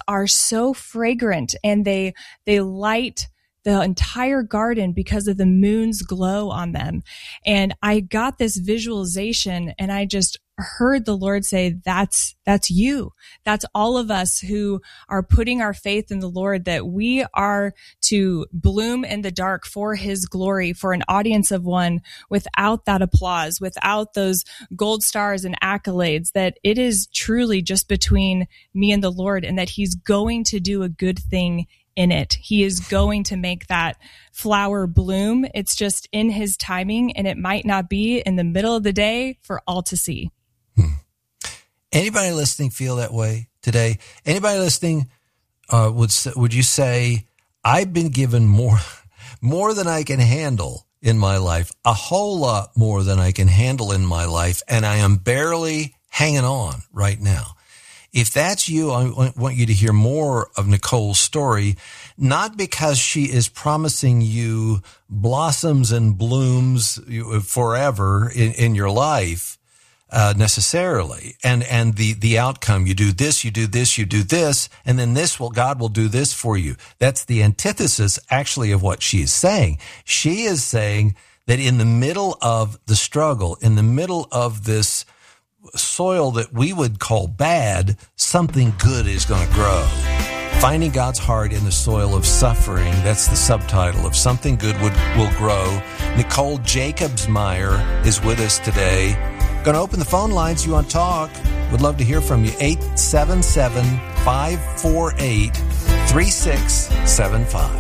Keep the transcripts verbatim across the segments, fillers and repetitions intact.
are so fragrant, and they they light the entire garden because of the moon's glow on them. And I got this visualization, and I just heard the Lord say, that's, that's you. That's all of us who are putting our faith in the Lord, that we are to bloom in the dark for his glory, for an audience of one, without that applause, without those gold stars and accolades, that it is truly just between me and the Lord, and that he's going to do a good thing in it. He is going to make that flower bloom. It's just in his timing, and it might not be in the middle of the day for all to see. Hmm. Anybody listening feel that way today? Anybody listening uh, would would you say, I've been given more more than I can handle in my life, a whole lot more than I can handle in my life, and I am barely hanging on right now? If that's you, I want you to hear more of Nicole's story, not because she is promising you blossoms and blooms forever in, in your life, uh, necessarily. And, and the, the outcome, you do this, you do this, you do this, and then this will, God will do this for you. That's the antithesis actually of what she is saying. She is saying that in the middle of the struggle, in the middle of this soil that we would call bad, something good is going to grow. Finding God's heart in the soil of suffering, that's the subtitle of Something Good Would Will Grow. Nicole Jacobsmeyer is with us today. Going to open the phone lines. You want to talk? Would love to hear from you. eight seven seven, five four eight, three six seven five.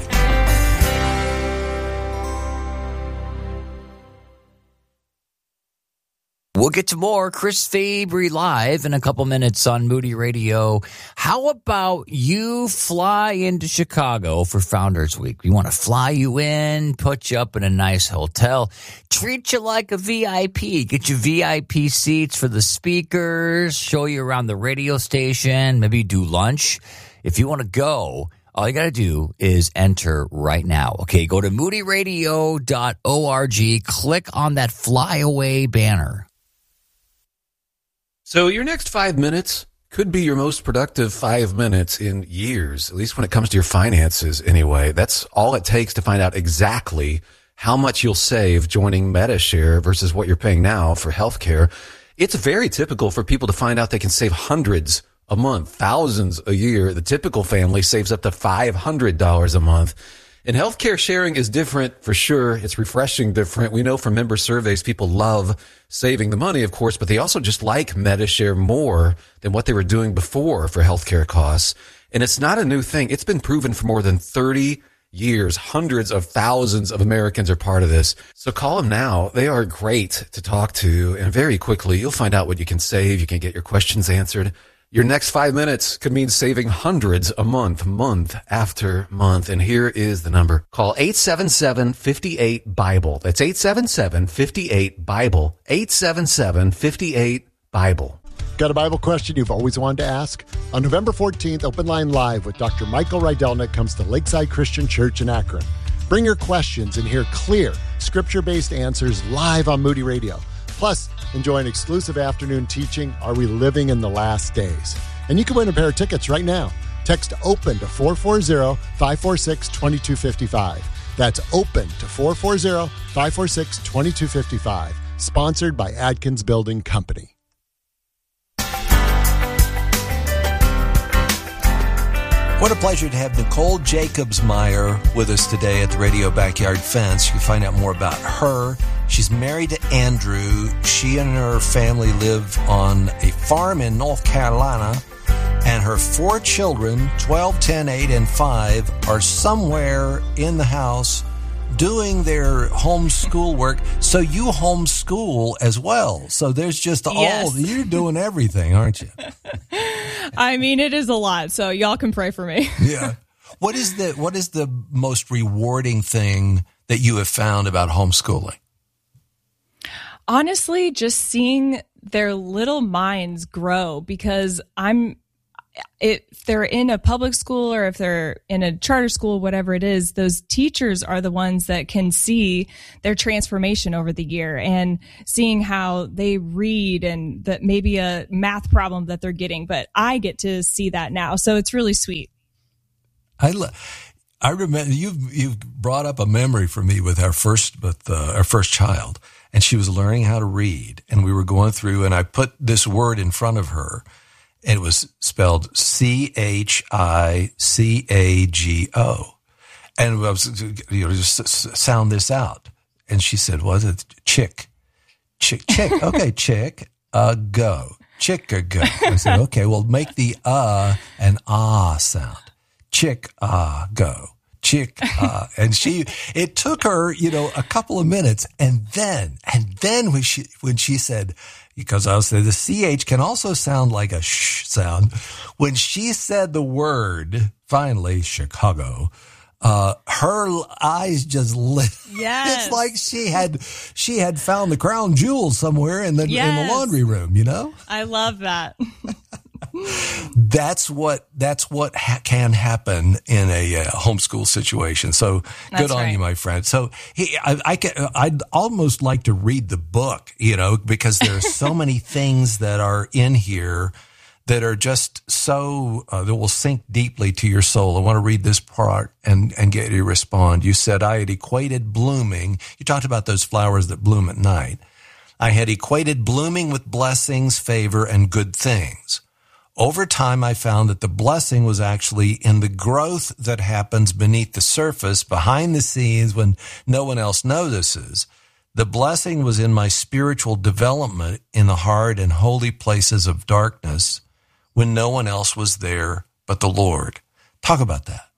We'll get to more Chris Fabry live in a couple minutes on Moody Radio. How about you fly into Chicago for Founders Week? We want to fly you in, put you up in a nice hotel, treat you like a V I P, get you V I P seats for the speakers, show you around the radio station, maybe do lunch. If you want to go, all you got to do is enter right now. Okay, go to moody radio dot org, click on that flyaway banner. So your next five minutes could be your most productive five minutes in years, at least when it comes to your finances anyway. That's all it takes to find out exactly how much you'll save joining Medi-Share versus what you're paying now for healthcare. It's very typical for people to find out they can save hundreds a month, thousands a year. The typical family saves up to five hundred dollars a month. And healthcare sharing is different for sure. It's refreshing different. We know from member surveys, people love saving the money, of course, but they also just like Medi-Share more than what they were doing before for healthcare costs. And it's not a new thing. It's been proven for more than thirty years. Hundreds of thousands of Americans are part of this. So call them now. They are great to talk to. And very quickly, you'll find out what you can save. You can get your questions answered. Your next five minutes could mean saving hundreds a month, month after month. And here is the number. Call eight seven seven, five eight, BIBLE. That's eight seven seven, five eight, BIBLE. eight seven seven, five eight, BIBLE. Got a Bible question you've always wanted to ask? On November fourteenth, Open Line Live with Doctor Michael Rydelnik comes to Lakeside Christian Church in Akron. Bring your questions and hear clear, scripture-based answers live on Moody Radio. Plus, enjoy an exclusive afternoon teaching, Are We Living in the Last Days? And you can win a pair of tickets right now. Text OPEN to four four zero, five four six, two two five five. That's OPEN to four four zero, five four six, two two five five. Sponsored by Adkins Building Company. What a pleasure to have Nicole Jacobsmeyer with us today at the Radio Backyard Fence. You can find out more about her. She's married to Andrew. She and her family live on a farm in North Carolina. And her four children, twelve, ten, eight, and five, are somewhere in the house doing their homeschool work. So you homeschool as well. So there's just all, yes. You're doing everything, aren't you? I mean, it is a lot. So y'all can pray for me. Yeah. What is the, what is the most rewarding thing that you have found about homeschooling? Honestly, just seeing their little minds grow, because I'm, if they're in a public school or if they're in a charter school, whatever it is, those teachers are the ones that can see their transformation over the year and seeing how they read and that maybe a math problem that they're getting. But I get to see that now. So it's really sweet. I lo- I remember you've you've brought up a memory for me with our first with uh, our first child, and she was learning how to read, and we were going through, and I put this word in front of her, and it was spelled C H I C A G O, and I was, you know, just sound this out, and she said, "Was it chick, chick, chick? Okay, chick, uh, go, chick or go." I said, "Okay, well, make the uh and ah sound." Chick, ah, go. Chick, ah. And she, it took her, you know, a couple of minutes. And then, and then when she, when she said, because I was saying the C H can also sound like a sh sound. When she said the word, finally, Chicago, uh, her eyes just lit. Yes. It's like she had, she had found the crown jewel somewhere in the, yes. in the laundry room, you know? I love that. That's what that's what ha- can happen in a uh, homeschool situation. So That's good on right. you, my friend. So he, I, I can, I'd almost like to read the book, you know, because there are so many things that are in here that are just so uh, that will sink deeply to your soul. I want to read this part and and get you to respond. You said I had equated blooming. You talked about those flowers that bloom at night. I had equated blooming with blessings, favor, and good things. Over time, I found that the blessing was actually in the growth that happens beneath the surface, behind the scenes, when no one else notices. The blessing was in my spiritual development in the hard and holy places of darkness when no one else was there but the Lord. Talk about that.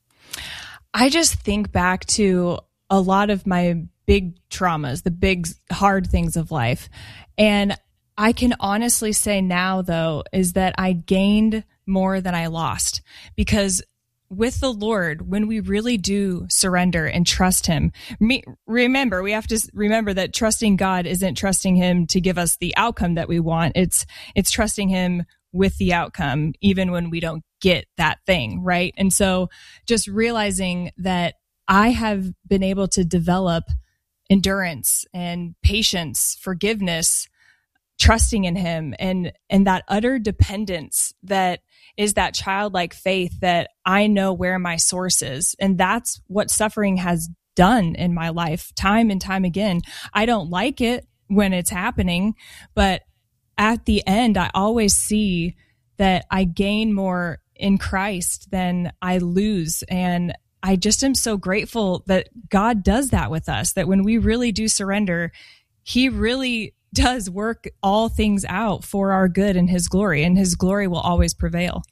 I just think back to a lot of my big traumas, the big hard things of life. And I can honestly say now, though, is that I gained more than I lost, because with the Lord, when we really do surrender and trust him, me, remember, we have to remember that trusting God isn't trusting him to give us the outcome that we want. It's, it's trusting him with the outcome, even when we don't get that thing, right? And so just realizing that I have been able to develop endurance and patience, forgiveness, trusting in him, and, and that utter dependence that is that childlike faith that I know where my source is. And that's what suffering has done in my life time and time again. I don't like it when it's happening, but at the end, I always see that I gain more in Christ than I lose. And I just am so grateful that God does that with us, that when we really do surrender, he really does work all things out for our good and his glory, and his glory will always prevail.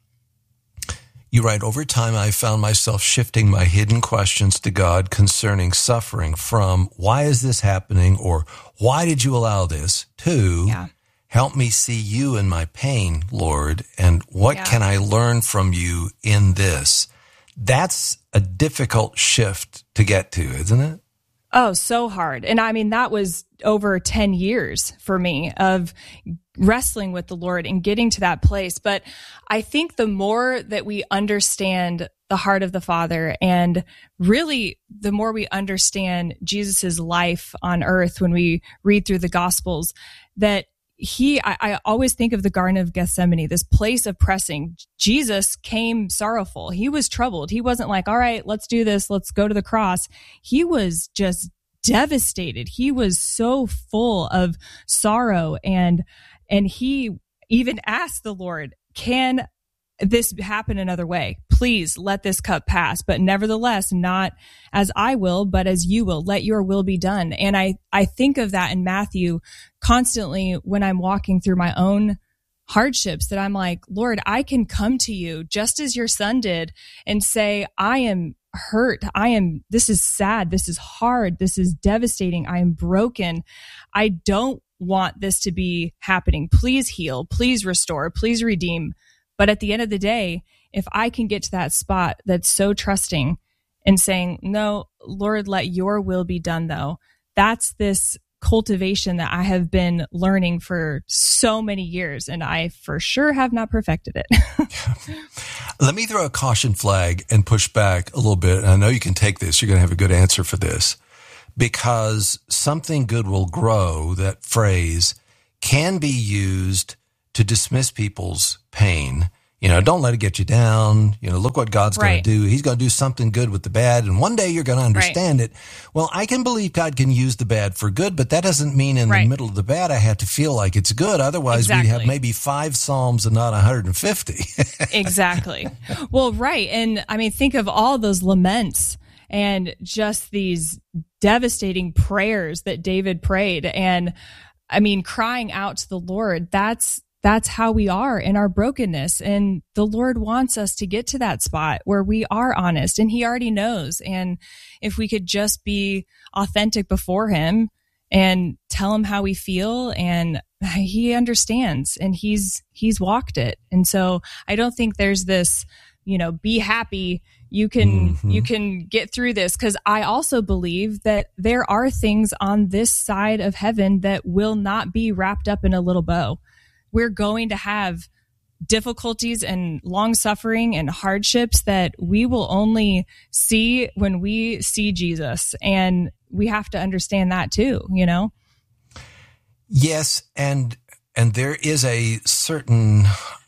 You write, over time, I found myself shifting my hidden questions to God concerning suffering from, why is this happening? Or why did you allow this? To, Yeah. help me see you in my pain, Lord. And what Yeah. can I learn from you in this? That's a difficult shift to get to, isn't it? Oh, so hard. And I mean, that was over ten years for me of wrestling with the Lord and getting to that place. But I think the more that we understand the heart of the Father, and really the more we understand Jesus's life on earth when we read through the Gospels, that he, I, I always think of the Garden of Gethsemane, this place of pressing. Jesus came sorrowful. He was troubled. He wasn't like, all right, let's do this. Let's go to the cross. He was just devastated. He was so full of sorrow. And, and he even asked the Lord, can this happen another way? Please let this cup pass, but nevertheless, not as I will, but as you will. Let your will be done. And I, I think of that in Matthew constantly when I'm walking through my own hardships, that I'm like, Lord, I can come to you just as your son did and say, I am hurt. I am, this is sad. This is hard. This is devastating. I am broken. I don't want this to be happening. Please heal. Please restore. Please redeem. But at the end of the day, if I can get to that spot that's so trusting and saying, no, Lord, let your will be done, though, that's this cultivation that I have been learning for so many years, and I for sure have not perfected it. Let me throw a caution flag and push back a little bit. And I know you can take this. You're going to have a good answer for this, because something good will grow, that phrase, can be used to dismiss people's pain. You know, don't let it get you down. You know, look what God's Right. going to do. He's going to do something good with the bad. And one day you're going to understand it. Well, I can believe God can use the bad for good, but that doesn't mean in Right. the middle of the bad, I have to feel like it's good. Otherwise we'd have Exactly. maybe five Psalms and not one hundred fifty. Exactly. Well, right. And I mean, think of all those laments and just these devastating prayers that David prayed. And I mean, crying out to the Lord, that's, that's how we are in our brokenness. And the Lord wants us to get to that spot where we are honest, and he already knows. And if we could just be authentic before him and tell him how we feel, and he understands, and he's, he's walked it. And so I don't think there's this, you know, be happy. You can, Mhm. you can get through this. Cause I also believe that there are things on this side of heaven that will not be wrapped up in a little bow. We're going to have difficulties and long suffering and hardships that we will only see when we see Jesus. And we have to understand that too, you know? Yes, and and there is a certain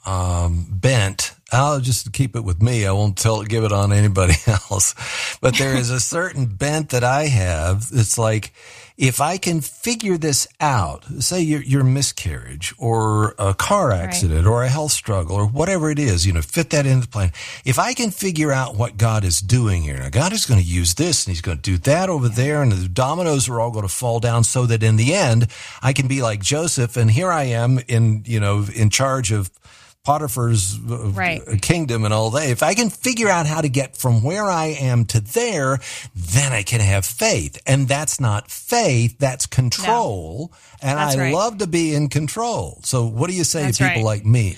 um, bent. I'll just keep it with me. I won't tell give it on anybody else. But there is a certain bent that I have. It's like, if I can figure this out, say your your miscarriage or a car accident or a health struggle or whatever it is, you know, fit that into the plan. If I can figure out what God is doing here, now God is going to use this and he's going to do that over there, and the dominoes are all going to fall down so that in the end I can be like Joseph, and here I am in, you know, in charge of Potiphar's Right. kingdom and all that. If I can figure out how to get from where I am to there, then I can have faith. And that's not faith, that's control. And That's I right. love to be in control. So what do you say That's to people right. like me?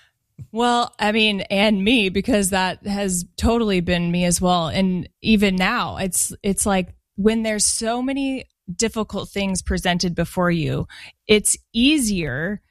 Well, I mean, and me, because that has totally been me as well. And even now, it's, it's like when there's so many difficult things presented before you, it's easier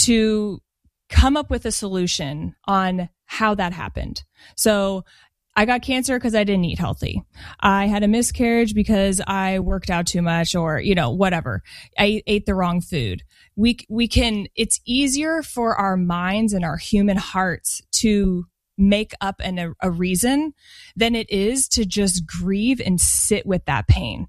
to come up with a solution on how that happened. So I got cancer because I didn't eat healthy. I had a miscarriage because I worked out too much, or, you know, whatever. I ate the wrong food. We, we can, it's easier for our minds and our human hearts to make up an, a, a reason than it is to just grieve and sit with that pain.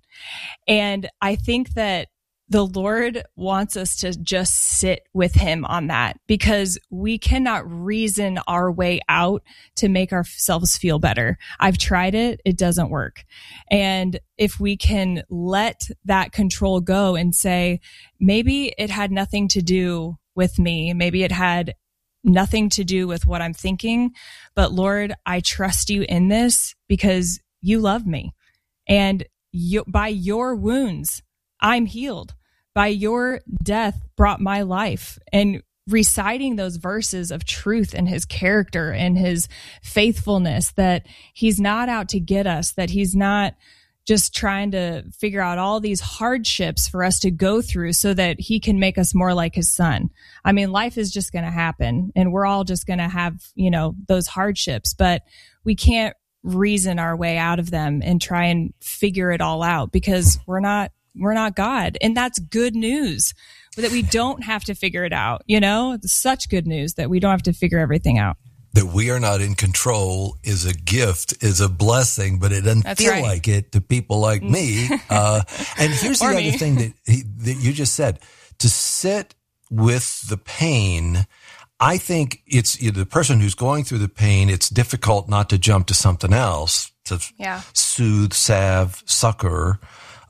And I think that the Lord wants us to just sit with him on that, because we cannot reason our way out to make ourselves feel better. I've tried it. It doesn't work. And if we can let that control go and say, maybe it had nothing to do with me. Maybe it had nothing to do with what I'm thinking, but Lord, I trust you in this because you love me. And you, by your wounds, I'm healed. By your death brought my life. And reciting those verses of truth and his character and his faithfulness, that he's not out to get us, that he's not just trying to figure out all these hardships for us to go through so that he can make us more like his son. I mean, life is just going to happen, and we're all just going to have, you know, those hardships, but we can't reason our way out of them and try and figure it all out, because we're not We're not God. And that's good news, that we don't have to figure it out. You know, it's such good news that we don't have to figure everything out. That we are not in control is a gift, is a blessing, but it doesn't That's feel right. like it to people like me. Uh, and here's the Or other me. thing that, he, that you just said, to sit with the pain. I think it's you know, the person who's going through the pain, it's difficult not to jump to something else, to Yeah. soothe, salve, succor.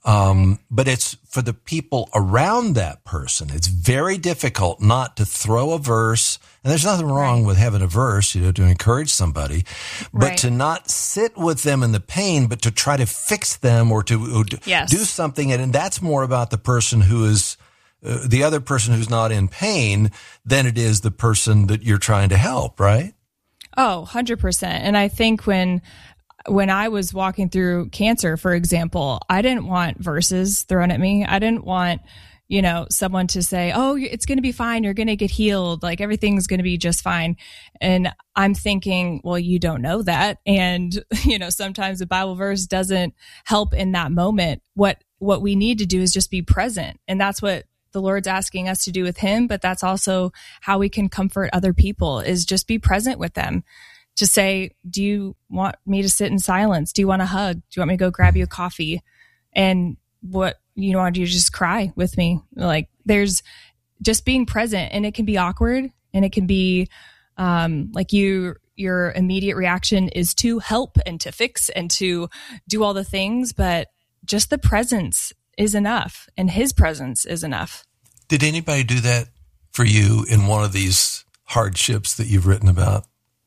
Um, but it's for the people around that person. It's very difficult not to throw a verse, and there's nothing wrong Right. with having a verse, you know, to encourage somebody, but Right. to not sit with them in the pain, but to try to fix them or to, or to Yes. do something. And, and that's more about the person who is, uh, the other person who's not in pain than it is the person that you're trying to help, right? Oh, one hundred percent. And I think when when I was walking through cancer, for example, I didn't want verses thrown at me. I didn't want, you know, someone to say, oh, it's going to be fine. You're going to get healed. Like everything's going to be just fine. And I'm thinking, well, you don't know that. And, you know, sometimes the Bible verse doesn't help in that moment. What, what we need to do is just be present. And that's what the Lord's asking us to do with him. But that's also how we can comfort other people, is just be present with them. To say, do you want me to sit in silence? Do you want a hug? Do you want me to go grab you a coffee? And what, you know, do you just cry with me? Like there's just being present, and it can be awkward, and it can be um, like you, your immediate reaction is to help and to fix and to do all the things, but just the presence is enough, and his presence is enough. Did anybody do that for you in one of these hardships that you've written about?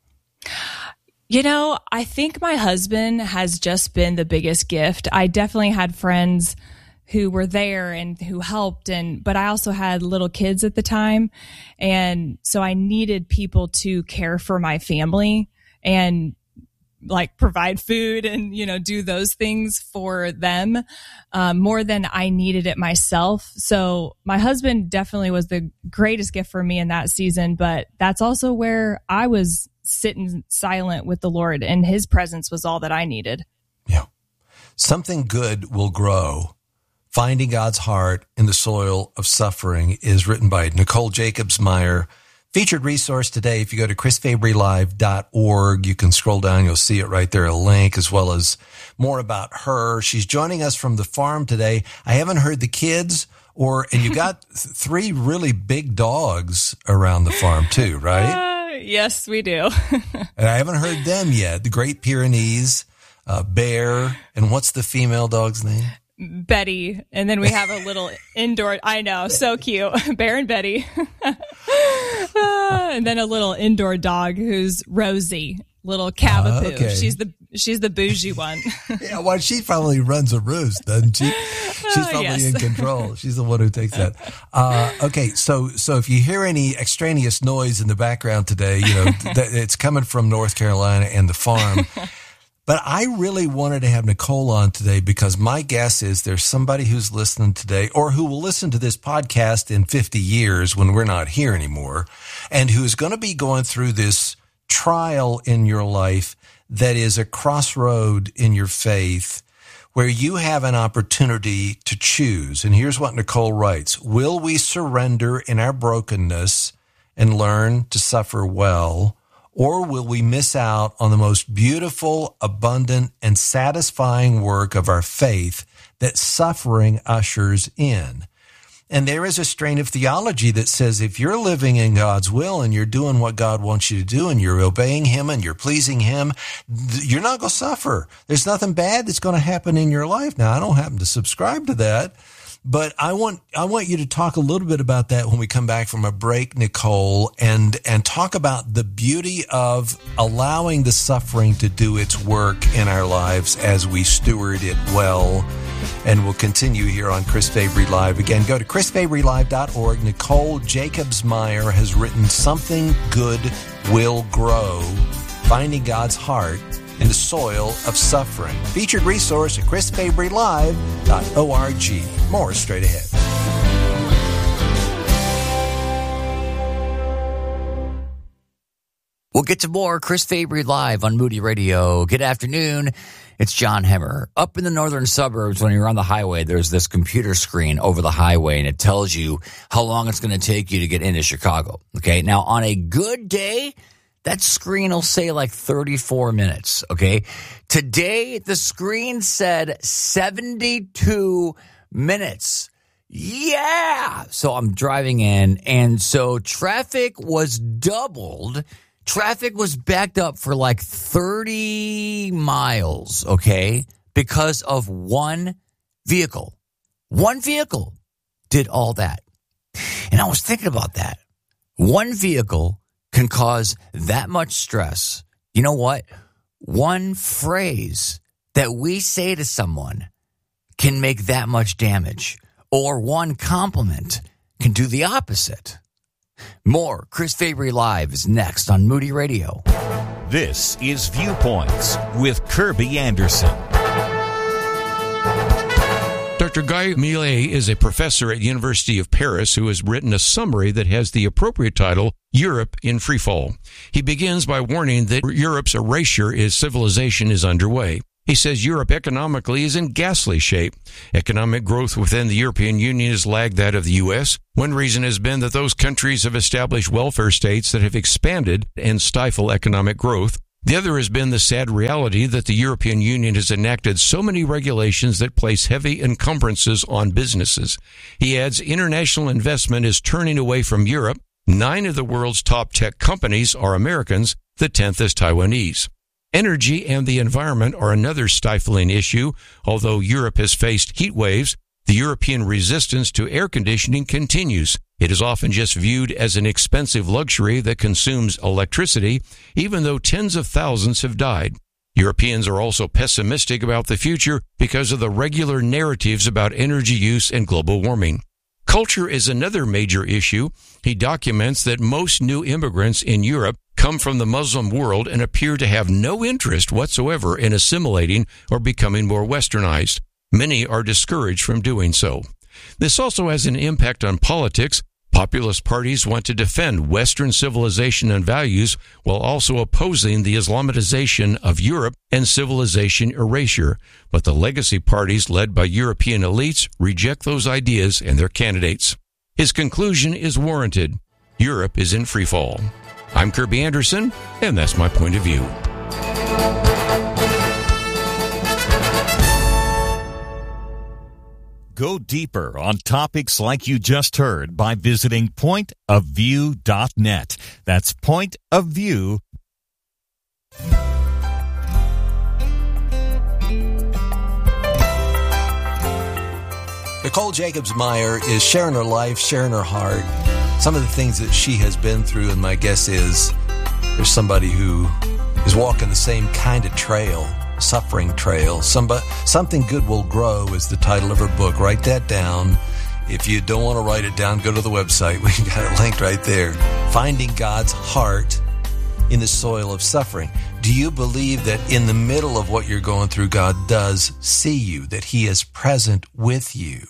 You know, I think my husband has just been the biggest gift. I definitely had friends who were there and who helped, and but I also had little kids at the time, and so I needed people to care for my family and like provide food and, you know, do those things for them um, more than I needed it myself. So my husband definitely was the greatest gift for me in that season, but that's also where I was sitting silent with the Lord, and his presence was all that I needed. Yeah. Something good will grow. Finding God's heart in the soil of suffering is written by Nicole Jacobs Meyer. Featured resource today. If you go to chris fabry live dot org, you can scroll down. You'll see it right there, a link, as well as more about her. She's joining us from the farm today. I haven't heard the kids or, and you got th- three really big dogs around the farm too, right? Uh, yes, we do. And I haven't heard them yet. The Great Pyrenees, uh, Bear, and what's the female dog's name? Betty. And then we have a little indoor, I know, so cute. Bear and Betty. uh, and then a little indoor dog who's Rosie, little Cavapoo. Uh, okay. She's the she's the bougie one. Yeah, well, she probably runs a roost, doesn't she? She's probably yes. in control. She's the one who takes that. Uh, okay, so so if you hear any extraneous noise in the background today, you know, th- it's coming from North Carolina and the farm. But I really wanted to have Nicole on today because my guess is there's somebody who's listening today or who will listen to this podcast in fifty years when we're not here anymore, and who's going to be going through this trial in your life that is a crossroad in your faith where you have an opportunity to choose. And here's what Nicole writes. Will we surrender in our brokenness and learn to suffer well? Or will we miss out on the most beautiful, abundant, and satisfying work of our faith that suffering ushers in? And there is a strain of theology that says if you're living in God's will and you're doing what God wants you to do and you're obeying him and you're pleasing him, you're not going to suffer. There's nothing bad that's going to happen in your life. Now, I don't happen to subscribe to that. But I want I want you to talk a little bit about that when we come back from a break, Nicole, and and talk about the beauty of allowing the suffering to do its work in our lives as we steward it well. And we'll continue here on Chris Fabry Live. Again, go to chris fabry live dot org. Nicole Jacobs Meyer has written Something Good Will Grow, Finding God's Heart in the Soil of Suffering. Featured resource at chris fabry live dot org. More straight ahead. We'll get to more Chris Fabry Live on Moody Radio. Good afternoon. It's John Hemmer. Up in the northern suburbs, when you're on the highway, there's this computer screen over the highway, and it tells you how long it's going to take you to get into Chicago. Okay, now on a good day, that screen will say like thirty-four minutes, okay? Today, the screen said seventy-two minutes. Yeah! So I'm driving in, and so traffic was doubled. Traffic was backed up for like thirty miles, okay? Because of one vehicle. One vehicle did all that. And I was thinking about that. One vehicle can cause that much stress. You know what? One phrase that we say to someone can make that much damage, or one compliment can do the opposite. More Chris Fabry Live is next on Moody Radio. This is Viewpoints with Kirby Anderson. Doctor Guy Millet is a professor at University of Paris who has written a summary that has the appropriate title, Europe in Freefall. He begins by warning that Europe's erasure as civilization is underway. He says Europe economically is in ghastly shape. Economic growth within the European Union has lagged that of the U S. One reason has been that those countries have established welfare states that have expanded and stifle economic growth. The other has been the sad reality that the European Union has enacted so many regulations that place heavy encumbrances on businesses. He adds international investment is turning away from Europe. Nine of the world's top tech companies are Americans. The tenth is Taiwanese. Energy and the environment are another stifling issue. Although Europe has faced heat waves, the European resistance to air conditioning continues. It is often just viewed as an expensive luxury that consumes electricity, even though tens of thousands have died. Europeans are also pessimistic about the future because of the regular narratives about energy use and global warming. Culture is another major issue. He documents that most new immigrants in Europe come from the Muslim world and appear to have no interest whatsoever in assimilating or becoming more westernized. Many are discouraged from doing so. This also has an impact on politics. Populist parties want to defend Western civilization and values while also opposing the Islamization of Europe and civilization erasure. But the legacy parties led by European elites reject those ideas and their candidates. His conclusion is warranted. Europe is in freefall. I'm Kirby Anderson, and that's my point of view. Go deeper on topics like you just heard by visiting point of view dot net. That's point of view. Nicole Jacobs-Meyer is sharing her life, sharing her heart, some of the things that she has been through, and my guess is there's somebody who is walking the same kind of trail, suffering trail. Somebody, Something Good Will Grow is the title of her book. Write that down. If you don't want to write it down, go to the website. We got it linked right there. Finding God's Heart in the Soil of Suffering. Do you believe that in the middle of what you're going through, God does see you, that He is present with you?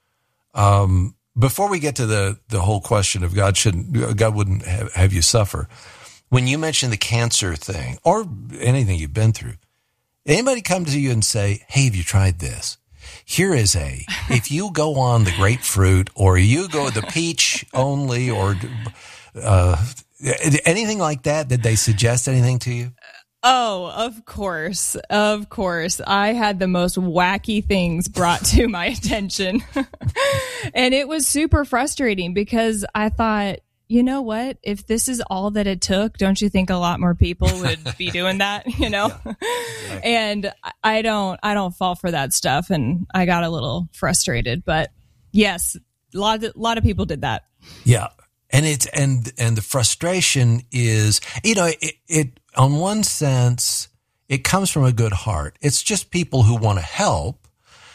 Um, before we get to the, the whole question of God shouldn't, God wouldn't have, have you suffer, when you mention the cancer thing or anything you've been through, anybody come to you and say, hey, have you tried this? Here is a, if you go on the grapefruit or you go the peach only or uh, anything like that, did they suggest anything to you? Oh, of course. Of course. I had the most wacky things brought to my attention. And it was super frustrating because I thought, you know what? If this is all that it took, don't you think a lot more people would be doing that, you know? Yeah, exactly. And I don't, I don't fall for that stuff. And I got a little frustrated, but yes, a lot of, a lot of people did that. Yeah. And it's, and, and the frustration is, you know, it, it, on one sense, it comes from a good heart. It's just people who want to help,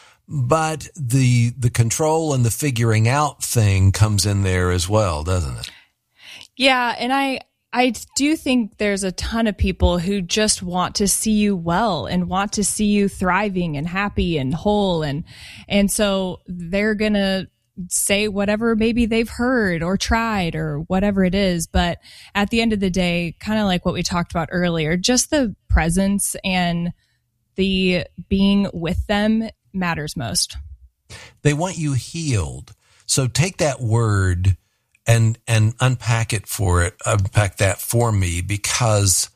but the, the control and the figuring out thing comes in there as well, doesn't it? Yeah. And I, I do think there's a ton of people who just want to see you well and want to see you thriving and happy and whole. And, and so they're going to say whatever maybe they've heard or tried or whatever it is. But at the end of the day, kind of like what we talked about earlier, just the presence and the being with them matters most. They want you healed. So take that word and, and unpack it for it, unpack that for me, because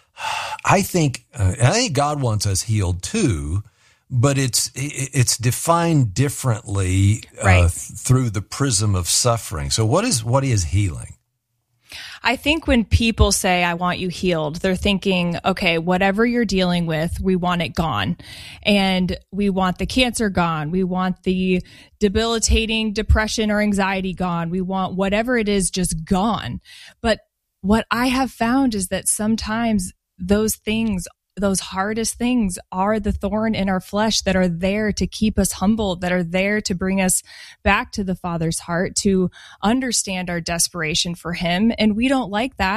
I think, uh, I think God wants us healed too. But it's it's defined differently right. uh, through the prism of suffering. So what is what is healing? I think when people say, I want you healed, they're thinking, okay, whatever you're dealing with, we want it gone. And we want the cancer gone. We want the debilitating depression or anxiety gone. We want whatever it is just gone. But what I have found is that sometimes those things those hardest things are the thorn in our flesh that are there to keep us humble, that are there to bring us back to the Father's heart, to understand our desperation for Him. And we don't like that.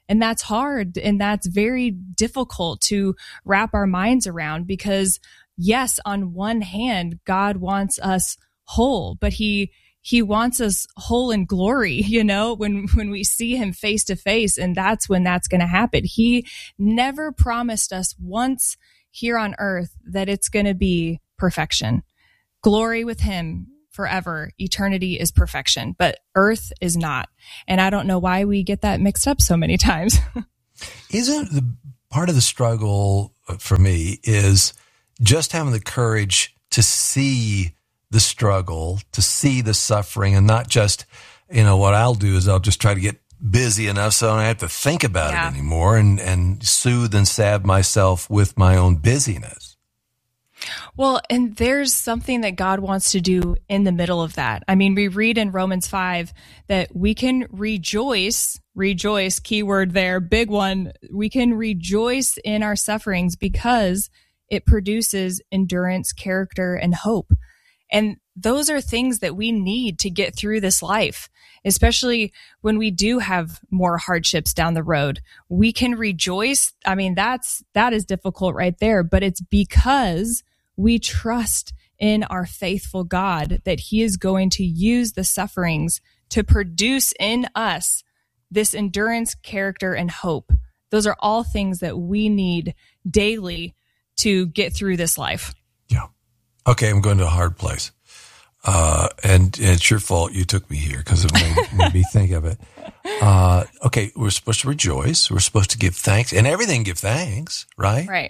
And that's hard. And that's very difficult to wrap our minds around because, yes, on one hand, God wants us whole, but he He wants us whole in glory, you know, when, when we see him face to face, and that's when that's going to happen. He never promised us once here on earth that it's going to be perfection. Glory with him forever. Eternity is perfection, but earth is not. And I don't know why we get that mixed up so many times. Isn't the part of the struggle for me is just having the courage to see the struggle, to see the suffering, and not just, you know, what I'll do is I'll just try to get busy enough so I don't have to think about yeah. it anymore and, and soothe and salve myself with my own busyness. Well, and there's something that God wants to do in the middle of that. I mean, we read in Romans five that we can rejoice, rejoice, keyword there, big one. We can rejoice in our sufferings because it produces endurance, character, and hope. And those are things that we need to get through this life, especially when we do have more hardships down the road. We can rejoice. I mean, that's, that is difficult right there, but it's because we trust in our faithful God that he is going to use the sufferings to produce in us this endurance, character, and hope. Those are all things that we need daily to get through this life. Yeah. Okay, I'm going to a hard place. Uh, and, and it's your fault you took me here because it made, made me think of it. Uh, okay, we're supposed to rejoice. We're supposed to give thanks. And everything give thanks, right? Right.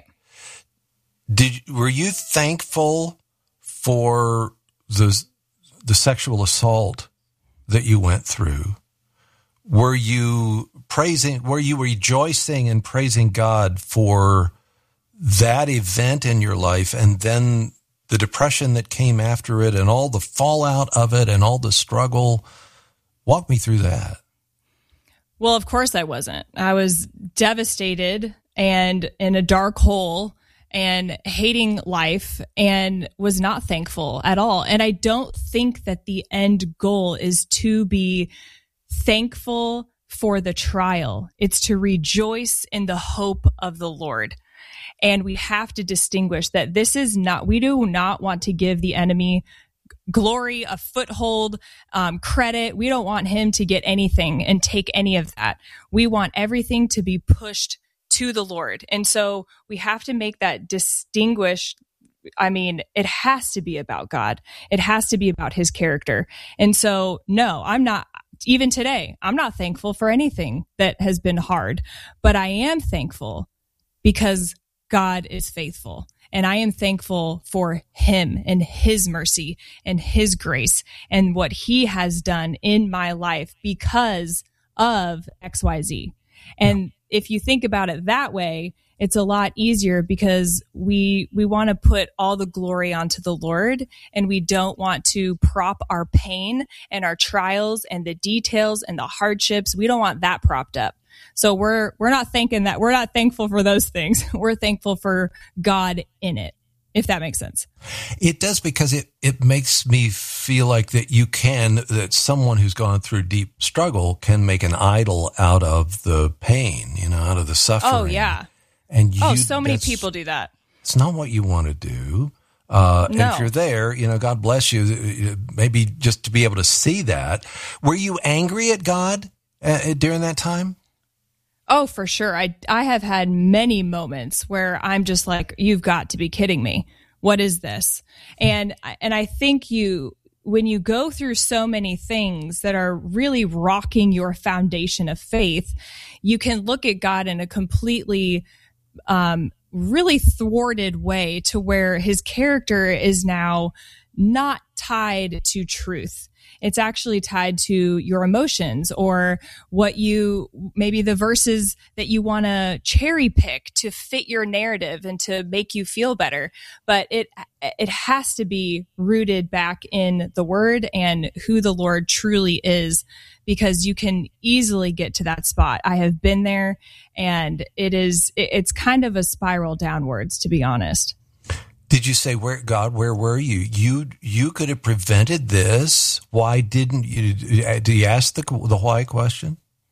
Did Were you thankful for the, the sexual assault that you went through? Were you praising, were you rejoicing and praising God for that event in your life and then the depression that came after it and all the fallout of it and all the struggle? Walk me through that. Well, of course I wasn't. I was devastated and in a dark hole and hating life and was not thankful at all. And I don't think that the end goal is to be thankful for the trial. It's to rejoice in the hope of the Lord. And we have to distinguish that this is not, we do not want to give the enemy glory, a foothold, um, credit. We don't want him to get anything and take any of that. We want everything to be pushed to the Lord. And so we have to make that distinguished. I mean, it has to be about God. It has to be about his character. And so, no, I'm not, even today, I'm not thankful for anything that has been hard, but I am thankful because God is faithful. And I am thankful for him and his mercy and his grace and what he has done in my life because of X Y Z. And if you think about it that way, it's a lot easier because we we want to put all the glory onto the Lord, and we don't want to prop our pain and our trials and the details and the hardships. We don't want that propped up. So we're we're not thinking that we're not thankful for those things. We're thankful for God in it, if that makes sense. It does, because it, it makes me feel like that you can, that someone who's gone through deep struggle can make an idol out of the pain, you know, out of the suffering. Oh, yeah. And you, oh, so many people do that. It's not what you want to do. Uh, no. And if you're there, you know, God bless you. Maybe just to be able to see that. Were you angry at God uh, during that time? Oh, for sure. I, I have had many moments where I'm just like, you've got to be kidding me. What is this? And, and I think you, when you go through so many things that are really rocking your foundation of faith, you can look at God in a completely, um, really thwarted way to where his character is now not tied to truth. It's actually tied to your emotions or what you, maybe the verses that you want to cherry pick to fit your narrative and to make you feel better. But it, it has to be rooted back in the word and who the Lord truly is, because you can easily get to that spot. I have been there, and it is, it's kind of a spiral downwards, to be honest. Did you say, where, God, where were you? You you could have prevented this. Why didn't you? Do you ask the the why question?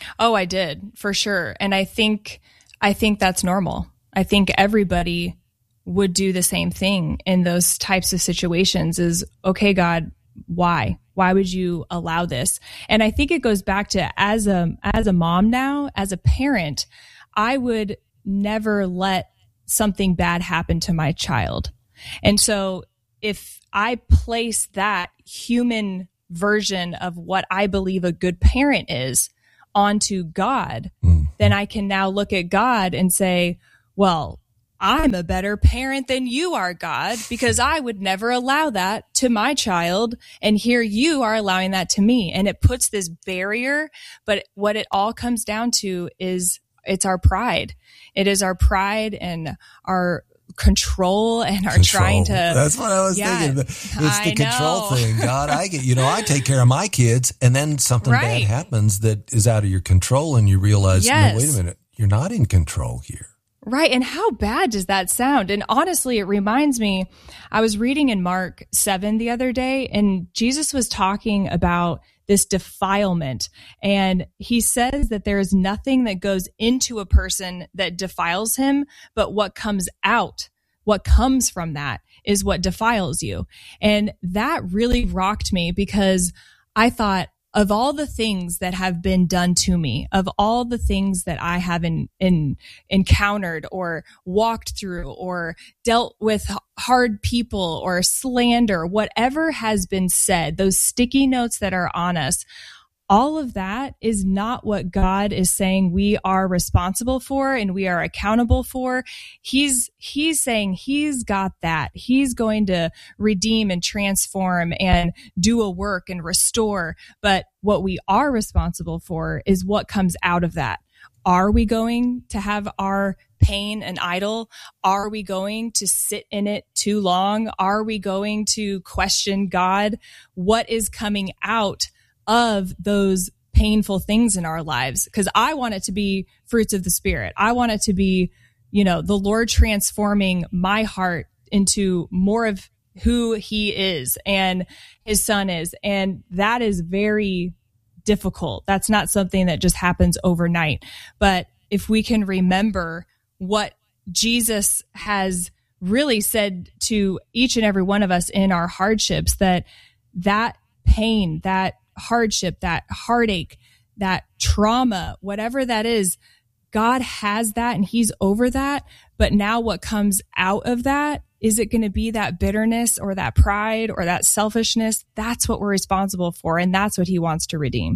Oh, I did, for sure. And I think, I think that's normal. I think everybody would do the same thing in those types of situations is, okay, God, why? Why would you allow this? And I think it goes back to as a, as a mom now, as a parent, I would never let something bad happen to my child. And so if I place that human version of what I believe a good parent is onto God, mm. then I can now look at God and say, well, I'm a better parent than you are, God, because I would never allow that to my child. And here you are allowing that to me. And it puts this barrier. But what it all comes down to is it's our pride. It is our pride and our control and our control. trying to. That's what I was yeah, thinking. It's the I control know. thing. God, I get, you know, I take care of my kids and then something right. bad happens that is out of your control and you realize, yes. no, wait a minute, you're not in control here. Right. And how bad does that sound? And honestly, it reminds me, I was reading in Mark seven the other day, and Jesus was talking about this defilement. And he says that there is nothing that goes into a person that defiles him, but what comes out, what comes from that is what defiles you. And that really rocked me because I thought, of all the things that have been done to me, of all the things that I have in, in, encountered or walked through or dealt with hard people or slander, whatever has been said, those sticky notes that are on us, all of that is not what God is saying we are responsible for and we are accountable for. He's, he's saying he's got that. He's going to redeem and transform and do a work and restore. But what we are responsible for is what comes out of that. Are we going to have our pain an idol? Are we going to sit in it too long? Are we going to question God? What is coming out of those painful things in our lives? Because I want it to be fruits of the Spirit. I want it to be, you know, the Lord transforming my heart into more of who he is and his son is. And that is very difficult. That's not something that just happens overnight. But if we can remember what Jesus has really said to each and every one of us in our hardships, that that pain, that hardship, that heartache, that trauma, whatever that is, God has that and he's over that. But now what comes out of that, is it going to be that bitterness or that pride or that selfishness? That's what we're responsible for. And that's what he wants to redeem.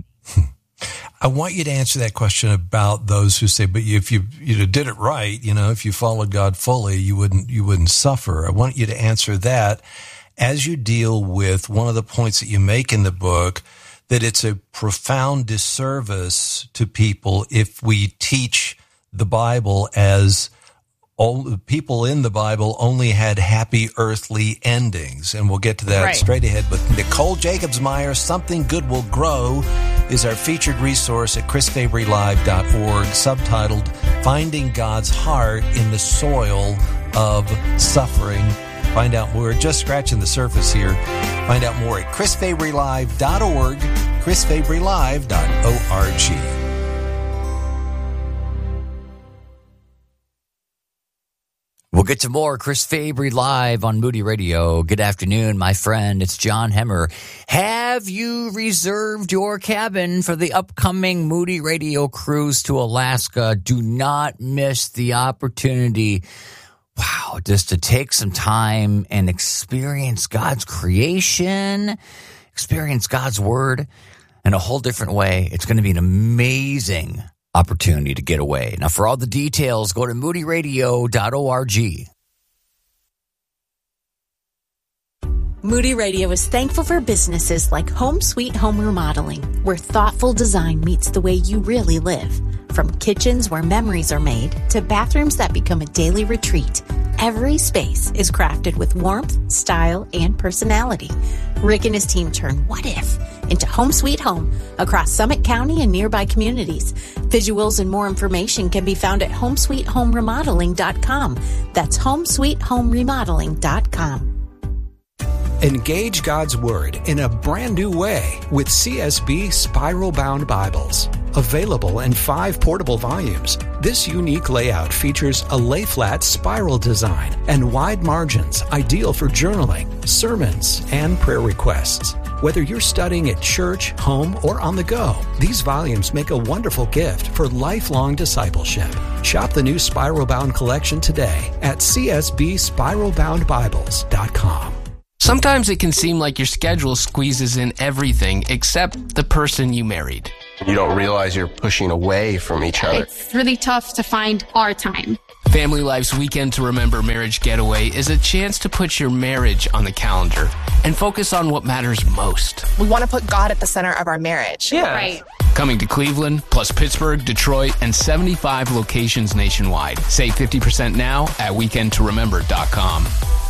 I want you to answer that question about those who say, but if you, you did it right, you know, if you followed God fully, you wouldn't, you wouldn't suffer. I want you to answer that as you deal with one of the points that you make in the book, that it's a profound disservice to people if we teach the Bible as all the people in the Bible only had happy earthly endings. And we'll get to that right. straight ahead. But Nicole Jacobsmeyer, Something Good Will Grow, is our featured resource at chris fabry live dot org, subtitled Finding God's Heart in the Soil of Suffering. Find out more. We're just scratching the surface here. Find out more at chris fabry live dot org, chris fabry live dot org. We'll get to more Chris Fabry Live on Moody Radio. Good afternoon, my friend. It's John Hemmer. Have you reserved your cabin for the upcoming Moody Radio cruise to Alaska? Do not miss the opportunity. Wow, just to take some time and experience God's creation, experience God's word in a whole different way. It's going to be an amazing opportunity to get away. Now, for all the details, go to moody radio dot org. Moody Radio is thankful for businesses like Home Sweet Home Remodeling, where thoughtful design meets the way you really live. From kitchens where memories are made to bathrooms that become a daily retreat, every space is crafted with warmth, style, and personality. Rick and his team turn what if into Home Sweet Home across Summit County and nearby communities. Visuals and more information can be found at home sweet home remodeling dot com. That's home sweet home remodeling dot com. Engage God's Word in a brand new way with C S B Spiral Bound Bibles. Available in five portable volumes, this unique layout features a lay-flat spiral design and wide margins ideal for journaling, sermons, and prayer requests. Whether you're studying at church, home, or on the go, these volumes make a wonderful gift for lifelong discipleship. Shop the new Spiral Bound collection today at c s b spiral bound bibles dot com. Sometimes it can seem like your schedule squeezes in everything except the person you married. You don't realize you're pushing away from each other. It's really tough to find our time. Family Life's Weekend to Remember Marriage Getaway is a chance to put your marriage on the calendar and focus on what matters most. We want to put God at the center of our marriage. Yeah. Right. Coming to Cleveland, plus Pittsburgh, Detroit, and seventy-five locations nationwide. Save fifty percent now at weekend to remember dot com.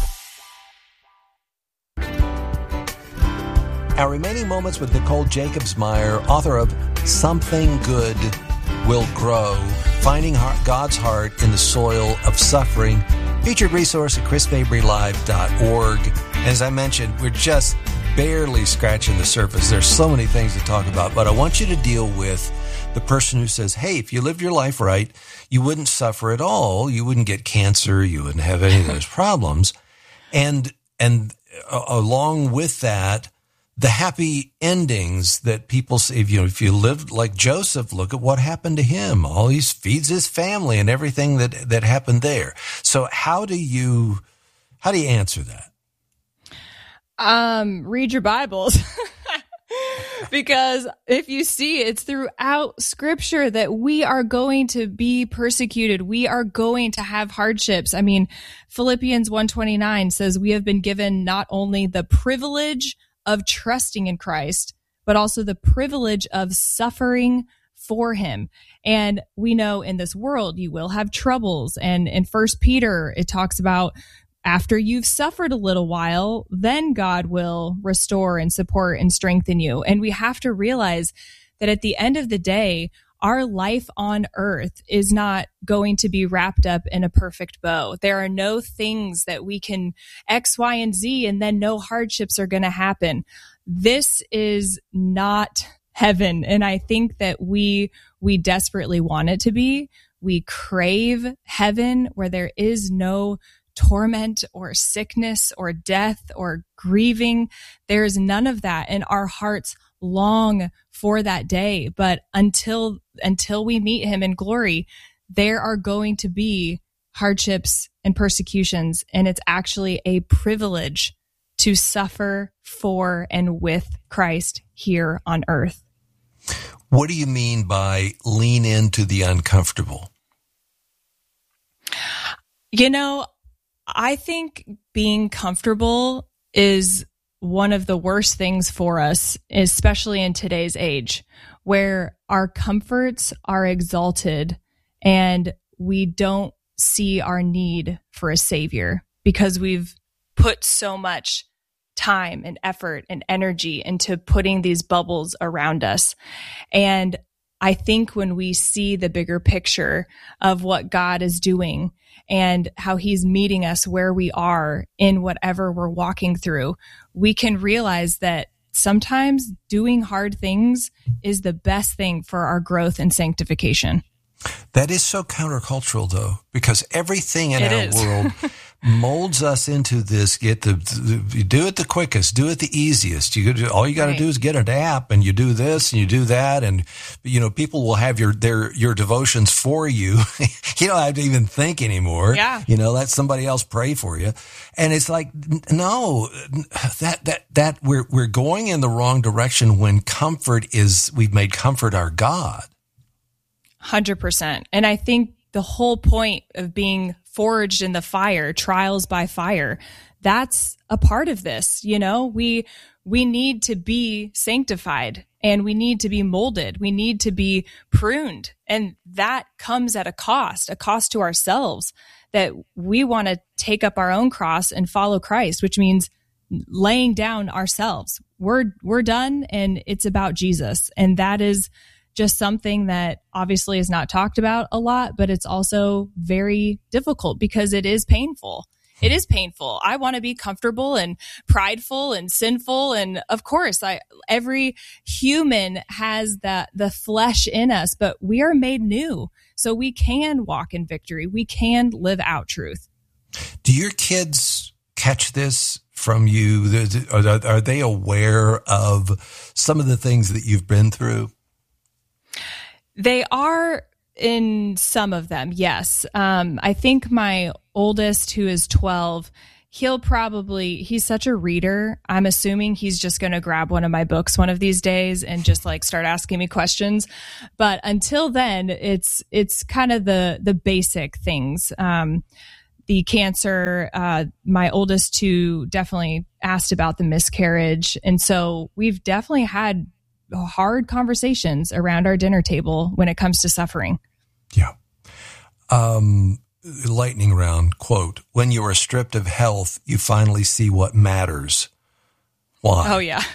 Our remaining moments with Nicole Jacobs-Meyer, author of Something Good Will Grow, Finding God's Heart in the Soil of Suffering, featured resource at chris fabry live dot org. As I mentioned, we're just barely scratching the surface. There's so many things to talk about, but I want you to deal with the person who says, hey, if you lived your life right, you wouldn't suffer at all. You wouldn't get cancer. You wouldn't have any of those problems. And, and uh, along with that, the happy endings that people say, if you know, if you lived like Joseph, look at what happened to him. All he feeds his family and everything that, that happened there. So how do you, how do you answer that? Um, read your Bibles. Because if you see, it's throughout Scripture that we are going to be persecuted. We are going to have hardships. I mean, Philippians one twenty-nine says we have been given not only the privilege of trusting in Christ, but also the privilege of suffering for him. And we know in this world, you will have troubles. And in First Peter, it talks about after you've suffered a little while, then God will restore and support and strengthen you. And we have to realize that at the end of the day, our life on earth is not going to be wrapped up in a perfect bow. There are no things that we can X, Y, and Z, and then no hardships are going to happen. This is not heaven. And I think that we, we desperately want it to be. We crave heaven where there is no torment or sickness or death or grieving. There is none of that. And our hearts long for that day. But until until we meet him in glory, there are going to be hardships and persecutions. And it's actually a privilege to suffer for and with Christ here on earth. What do you mean by lean into the uncomfortable? You know, I think being comfortable is one of the worst things for us, especially in today's age, where our comforts are exalted and we don't see our need for a savior because we've put so much time and effort and energy into putting these bubbles around us. And I think when we see the bigger picture of what God is doing and how he's meeting us where we are in whatever we're walking through, we can realize that sometimes doing hard things is the best thing for our growth and sanctification. That is so countercultural, though, because everything in it our is. world molds us into this. Get the, the do it the quickest, do it the easiest. You do, all you got to Right. do is get an app, and you do this and you do that, and you know people will have your their your devotions for you. You don't have to even think anymore. Yeah. You know, let somebody else pray for you, and it's like no, that that that we're we're going in the wrong direction when comfort is we've made comfort our God. one hundred percent. And I think the whole point of being forged in the fire, trials by fire, that's a part of this. You know, we, we need to be sanctified and we need to be molded. We need to be pruned. And that comes at a cost, a cost to ourselves, that we want to take up our own cross and follow Christ, which means laying down ourselves. We're, we're done and it's about Jesus. And that is just something that obviously is not talked about a lot, but it's also very difficult because it is painful. It is painful. I want to be comfortable and prideful and sinful. And of course, I, every human has that, the flesh in us, but we are made new. So we can walk in victory. We can live out truth. Do your kids catch this from you? Are, are they aware of some of the things that you've been through? They are in some of them, yes. Um, I think my oldest, who is twelve, he'll probably, he's such a reader. I'm assuming he's just going to grab one of my books one of these days and just like start asking me questions. But until then, it's, it's kind of the, the basic things. Um, the cancer, uh, my oldest two definitely asked about the miscarriage. And so we've definitely had hard conversations around our dinner table when it comes to suffering. Yeah. Um, lightning round quote, when you are stripped of health, you finally see what matters. Why? Oh, yeah.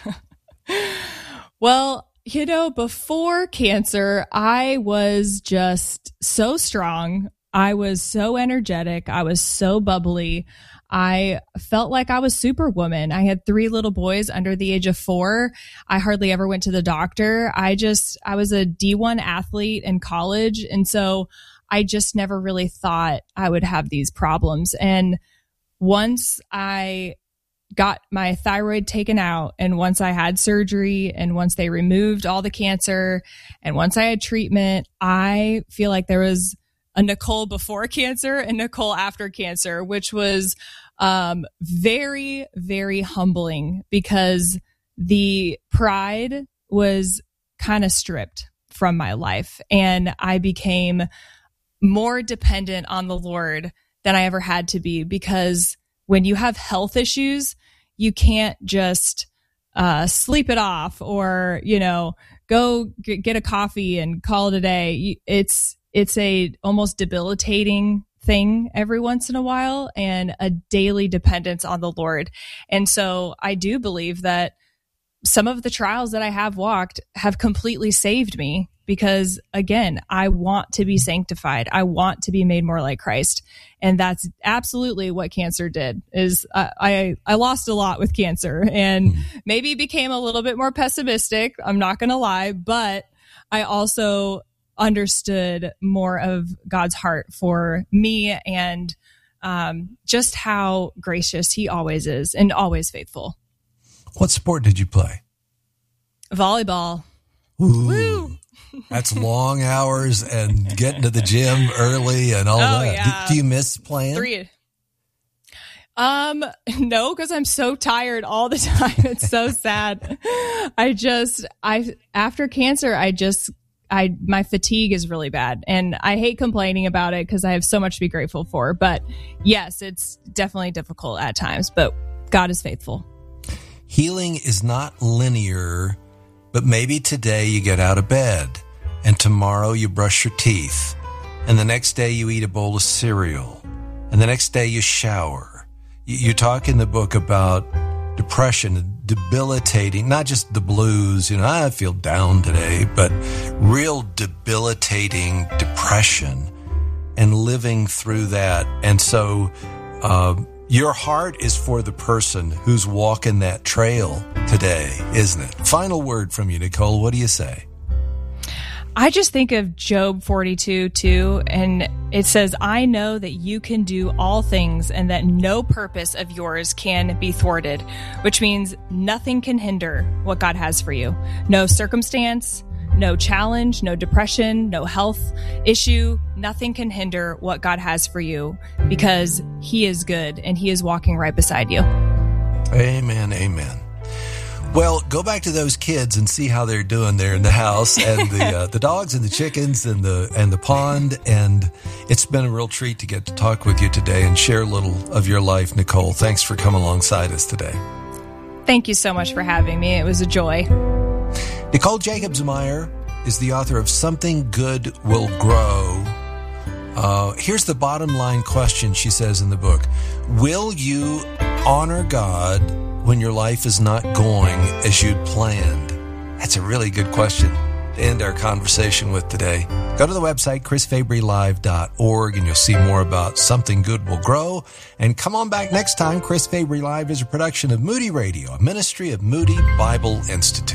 Well, you know, before cancer, I was just so strong. I was so energetic. I was so bubbly. I felt like I was Superwoman. I had three little boys under the age of four. I hardly ever went to the doctor. I just, I was a D one athlete in college. And so I just never really thought I would have these problems. And once I got my thyroid taken out, and once I had surgery, and once they removed all the cancer, and once I had treatment, I feel like there was a Nicole before cancer and Nicole after cancer, which was um, very, very humbling because the pride was kind of stripped from my life. And I became more dependent on the Lord than I ever had to be, because when you have health issues, you can't just uh, sleep it off or, you know, go g- get a coffee and call it a day. It's, It's a almost debilitating thing every once in a while, and a daily dependence on the Lord. And so I do believe that some of the trials that I have walked have completely saved me, because again, I want to be sanctified. I want to be made more like Christ. And that's absolutely what cancer did. Is uh, I, I lost a lot with cancer and maybe became a little bit more pessimistic. I'm not going to lie, but I also understood more of God's heart for me, and um, just how gracious he always is and always faithful. What sport did you play? Volleyball. Ooh, Woo! That's long hours and getting to the gym early and all Oh, that. yeah. Do, do you miss playing? Three. Um, no, because I'm so tired all the time. It's so sad. I just, I, after cancer, I just, I, my fatigue is really bad, and I hate complaining about it because I have so much to be grateful for. But yes, it's definitely difficult at times, but God is faithful. Healing is not linear, but maybe today you get out of bed, and tomorrow you brush your teeth, and the next day you eat a bowl of cereal, and the next day you shower. You talk in the book about depression, debilitating, not just the blues, you know, I feel down today, but real debilitating depression and living through that. And so uh, your heart is for the person who's walking that trail today, isn't it? Final word from you, Nicole. What do you say? I just think of Job forty-two too, and it says, I know that you can do all things and that no purpose of yours can be thwarted, which means nothing can hinder what God has for you. No circumstance, no challenge, no depression, no health issue. Nothing can hinder what God has for you, because he is good and he is walking right beside you. Amen. Amen. Well, go back to those kids and see how they're doing there in the house, and the uh, the dogs and the chickens and the and the pond. And it's been a real treat to get to talk with you today and share a little of your life, Nicole. Thanks for coming alongside us today. Thank you so much for having me. It was a joy. Nicole Jacobsmeyer is the author of Something Good Will Grow. Uh, here's the bottom line question, she says in the book. Will you honor God when your life is not going as you'd planned? That's a really good question to end our conversation with today. Go to the website, chris fabry live dot org, and you'll see more about Something Good Will Grow. And come on back next time. Chris Fabry Live is a production of Moody Radio, a ministry of Moody Bible Institute.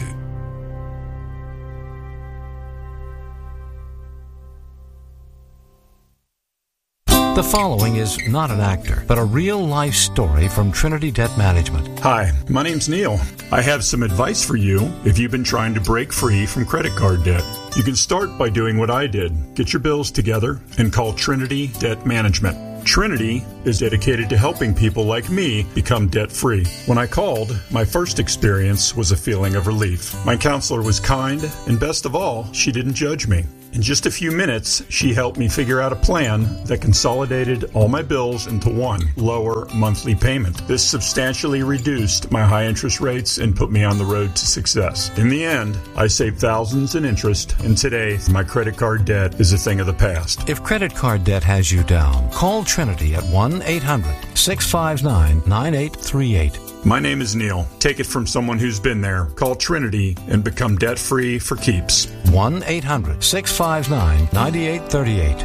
The following is not an actor, but a real-life story from Trinity Debt Management. Hi, my name's Neil. I have some advice for you if you've been trying to break free from credit card debt. You can start by doing what I did. Get your bills together and call Trinity Debt Management. Trinity is dedicated to helping people like me become debt-free. When I called, my first experience was a feeling of relief. My counselor was kind, and best of all, she didn't judge me. In just a few minutes, she helped me figure out a plan that consolidated all my bills into one lower monthly payment. This substantially reduced my high interest rates and put me on the road to success. In the end, I saved thousands in interest, and today, my credit card debt is a thing of the past. If credit card debt has you down, call Trinity at one eight hundred six five nine nine eight three eight. My name is Neil. Take it from someone who's been there. Call Trinity and become debt-free for keeps. one eight hundred six five nine nine eight three eight.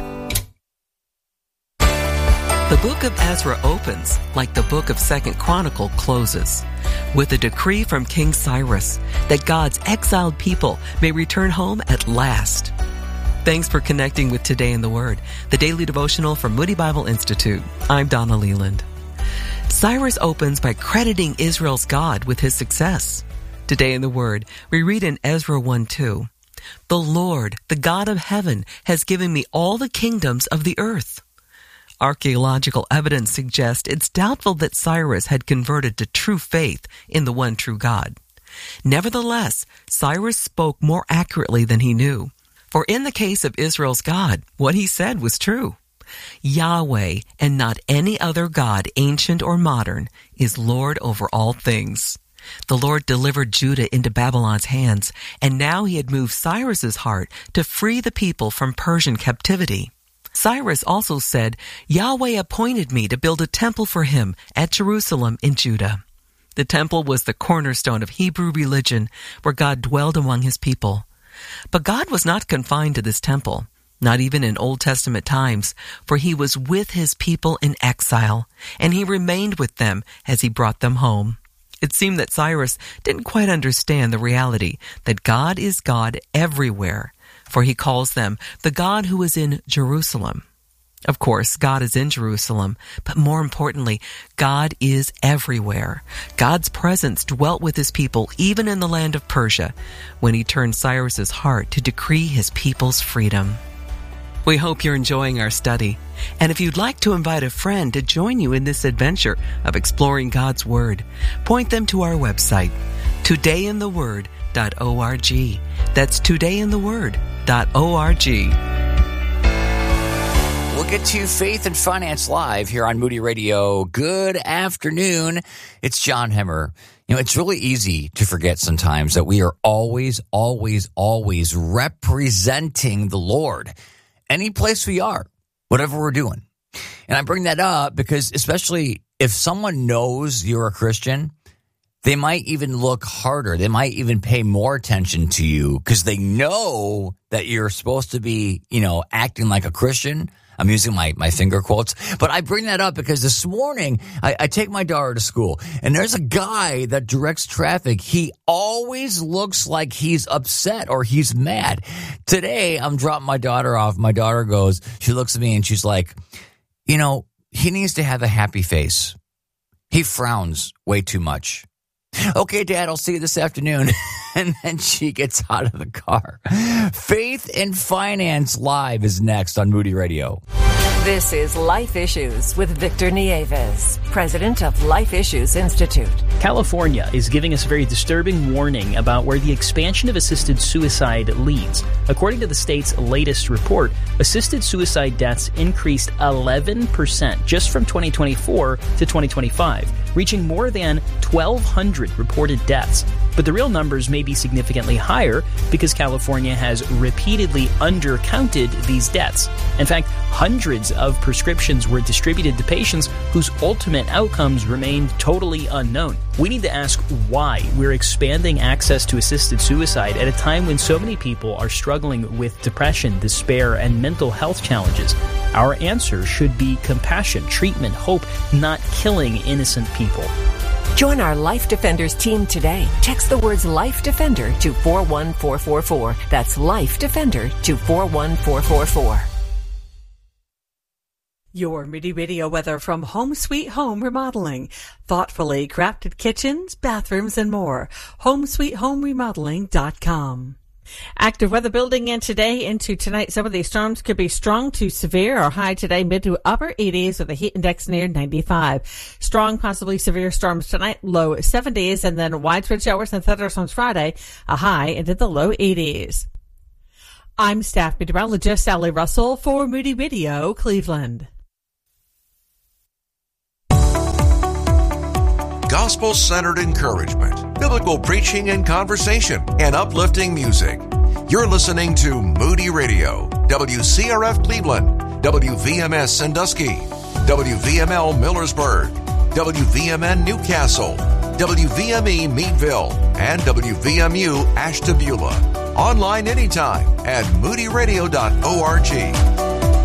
The book of Ezra opens like the book of Second Chronicle closes, with a decree from King Cyrus that God's exiled people may return home at last. Thanks for connecting with Today in the Word, the daily devotional from Moody Bible Institute. I'm Donna Leland. Cyrus opens by crediting Israel's God with his success. Today in the Word, we read in Ezra one two, "The Lord, the God of heaven, has given me all the kingdoms of the earth." Archaeological evidence suggests it's doubtful that Cyrus had converted to true faith in the one true God. Nevertheless, Cyrus spoke more accurately than he knew. For in the case of Israel's God, what he said was true. Yahweh, and not any other God, ancient or modern, is Lord over all things. The Lord delivered Judah into Babylon's hands, and now he had moved Cyrus's heart to free the people from Persian captivity. Cyrus also said, Yahweh appointed me to build a temple for him at Jerusalem in Judah. The temple was the cornerstone of Hebrew religion, where God dwelled among his people. But God was not confined to this temple, not even in Old Testament times, for he was with his people in exile, and he remained with them as he brought them home. It seemed that Cyrus didn't quite understand the reality that God is God everywhere, for he calls them the God who is in Jerusalem. Of course, God is in Jerusalem, but more importantly, God is everywhere. God's presence dwelt with his people even in the land of Persia, when he turned Cyrus's heart to decree his people's freedom. We hope you're enjoying our study. And if you'd like to invite a friend to join you in this adventure of exploring God's Word, point them to our website, today in the word dot org. That's today in the word dot org. We'll get to Faith and Finance Live here on Moody Radio. Good afternoon. It's John Hemmer. You know, it's really easy to forget sometimes that we are always, always, always representing the Lord. Any place we are, whatever we're doing. And I bring that up because especially if someone knows you're a Christian, they might even look harder. They might even pay more attention to you because they know that you're supposed to be, you know, acting like a Christian. I'm using my, my finger quotes, but I bring that up because this morning I, I take my daughter to school and there's a guy that directs traffic. He always looks like he's upset or he's mad. Today I'm dropping my daughter off. My daughter goes, she looks at me and she's like, you know, he needs to have a happy face. He frowns way too much. Okay, Dad, I'll see you this afternoon. And then she gets out of the car. Faith and Finance Live is next on Moody Radio. This is Life Issues with Victor Nieves, president of Life Issues Institute. California is giving us a very disturbing warning about where the expansion of assisted suicide leads. According to the state's latest report, assisted suicide deaths increased eleven percent just from twenty twenty-four to twenty twenty-five, reaching more than twelve hundred reported deaths. But the real numbers may be significantly higher because California has repeatedly undercounted these deaths. In fact, Hundreds of prescriptions were distributed to patients whose ultimate outcomes remained totally unknown. We need to ask why we're expanding access to assisted suicide at a time when so many people are struggling with depression, despair, and mental health challenges. Our answer should be compassion, treatment, hope, not killing innocent people. Join our Life Defenders team today. Text the words Life Defender to four one four four four. That's Life Defender to four one four four four. Your Moody Radio weather from Home Sweet Home Remodeling. Thoughtfully crafted kitchens, bathrooms, and more. home sweet home remodeling dot com. Active weather building in today into tonight. Some of these storms could be strong to severe. Our high today mid to upper eighties with a heat index near ninety-five. Strong, possibly severe storms tonight, low seventies, and then widespread showers and thunderstorms Friday, a high into the low eighties. I'm staff meteorologist Sally Russell for Moody Radio, Cleveland. Gospel-centered encouragement, biblical preaching and conversation, and uplifting music. You're listening to Moody Radio, W C R F Cleveland, W V M S Sandusky, W V M L Millersburg, W V M N Newcastle, W V M E Meadville, and W V M U Ashtabula. Online anytime at moody radio dot org.